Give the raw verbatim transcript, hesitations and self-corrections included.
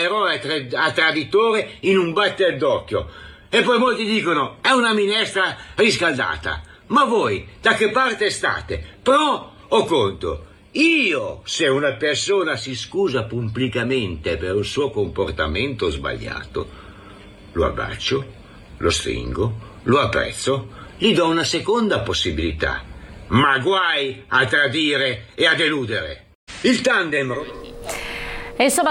eroe tra- a traditore in un batter d'occhio. E poi molti dicono, è una minestra riscaldata. Ma voi, da che parte state? Pro o contro? Io, se una persona si scusa pubblicamente per un suo comportamento sbagliato, lo abbraccio, lo stringo, lo apprezzo, gli do una seconda possibilità. Ma guai a tradire e a deludere. Il tandem... E insomma,